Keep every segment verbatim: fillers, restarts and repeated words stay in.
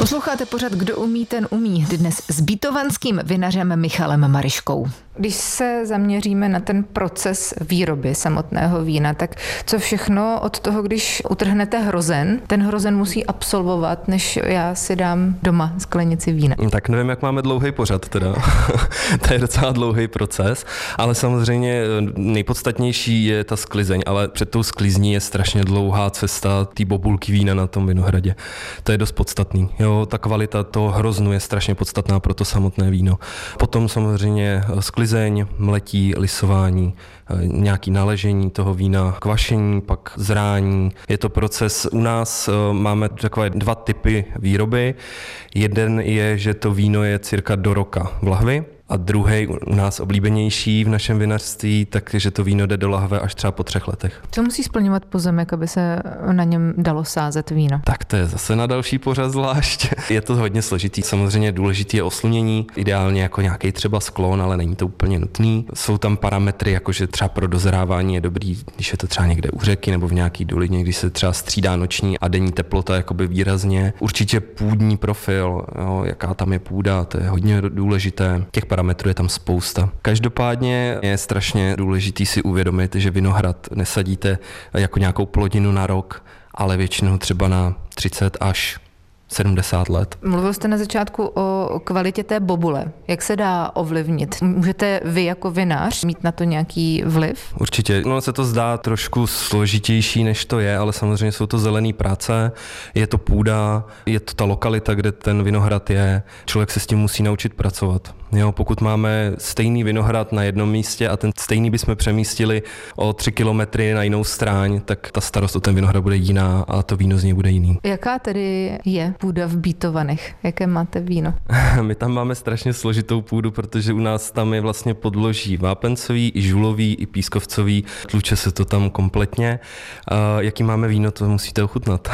Posloucháte pořad Kdo umí, ten umí. Dnes s bítovanským vinařem Michalem Maryškou. Když se zaměříme na ten proces výroby samotného vína, tak co všechno od toho, když utrhnete hrozen, ten hrozen musí absolvovat, než já si dám doma sklenici vína? Tak nevím, jak máme dlouhý pořad teda. To je docela dlouhý proces, ale samozřejmě nejpodstatnější je ta sklizeň, ale před tou sklizní je strašně dlouhá cesta té bobulky vína na tom vinohradě. To je dost podstatný. Jo, ta kvalita toho hroznu je strašně podstatná pro to samotné víno. Potom samozřejmě sklizeň, mletí, lisování, nějaký naležení toho vína, kvašení, pak zrání. Je to proces, u nás máme takové dva typy výroby. Jeden je, že to víno je cirka do roka v lahvi. A druhý u nás oblíbenější v našem vinařství, takže to víno jde do lahve až třeba po třech letech. Co musí splňovat pozemek, aby se na něm dalo sázet víno? Tak to je zase na další pořad zvlášť. Je to hodně složitý. Samozřejmě důležitý je oslunění, ideálně jako nějaký třeba sklon, ale není to úplně nutný. Jsou tam parametry, jakože třeba pro dozrávání je dobrý, když je to třeba někde u řeky nebo v nějaký dolině, když se třeba střídá noční a denní teplota jakoby výrazně. Určitě půdní profil, jo, jaká tam je půda, to je hodně důležité. Těch parametrů je tam spousta. Každopádně je strašně důležitý si uvědomit, že vinohrad nesadíte jako nějakou plodinu na rok, ale většinou třeba na třicet až sedmdesát let. Mluvil jste na začátku o kvalitě té bobule. Jak se dá ovlivnit? Můžete vy jako vinař mít na to nějaký vliv? Určitě. No, se to zdá trošku složitější, než to je, ale samozřejmě jsou to zelený práce, je to půda, je to ta lokalita, kde ten vinohrad je. Člověk se s tím musí naučit pracovat. Jo, pokud máme stejný vinohrad na jednom místě a ten stejný bychom přemístili o tři kilometry na jinou stráň, tak ta starost o ten vinohrad bude jiná a to víno z něj bude jiný. Jaká tedy je půda v Bítovanech? Jaké máte víno? My tam máme strašně složitou půdu, protože u nás tam je vlastně podloží vápencový, i žulový, i pískovcový. Tluče se to tam kompletně. A jaký máme víno, to musíte ochutnat.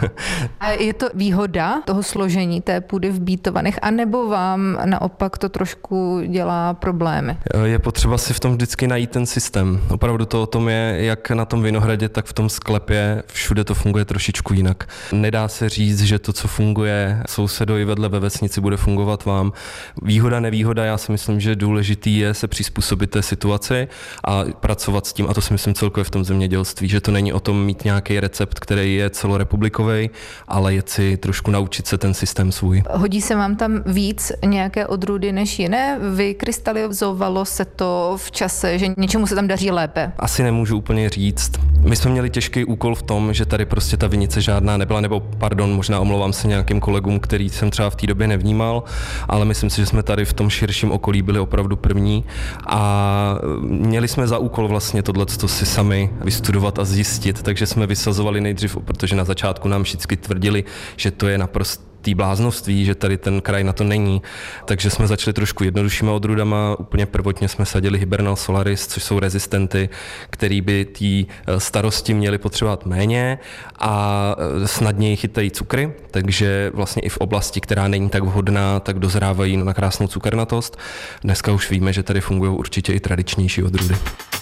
A je to výhoda toho složení té půdy v Bítovanech, anebo vám naopak to trošku dělá problémy? Je potřeba si v tom vždycky najít ten systém. Opravdu to o tom je, jak na tom vinohradě, tak v tom sklepě. Všude to funguje trošičku jinak. Nedá se říct, že to, co funguje sousedovi vedle ve vesnici, bude fungovat vám. Výhoda, nevýhoda, já si myslím, že důležitý je se přizpůsobit té situaci a pracovat s tím, a to si myslím celkově v tom zemědělství, že to není o tom mít nějaký recept, který je celorepublikový, ale je si trošku naučit se ten systém svůj. Hodí se vám tam víc nějaké odrůdy než jiné? Vykrystalizovalo se to v čase, že něčemu se tam daří lépe? Asi nemůžu úplně říct. My jsme měli těžký úkol v tom, že tady prostě ta vinice žádná nebyla, nebo pardon, možná omlouvám se nějakým kolegům, který jsem třeba v té době nevnímal, ale myslím si, že jsme tady v tom širším okolí byli opravdu první a měli jsme za úkol vlastně tohleto si sami vystudovat a zjistit, takže jsme vysazovali nejdřív, protože na začátku nám všichni tvrdili, že to je naprosto tý bláznovství, že tady ten kraj na to není. Takže jsme začali trošku jednoduššíma odrůdama. Úplně prvotně jsme sadili Hibernal solaris, což jsou rezistenty, který by tý starosti měli potřebovat méně a snadněji chytají cukry, takže vlastně i v oblasti, která není tak vhodná, tak dozrávají na krásnou cukernatost. Dneska už víme, že tady fungují určitě i tradičnější odrůdy.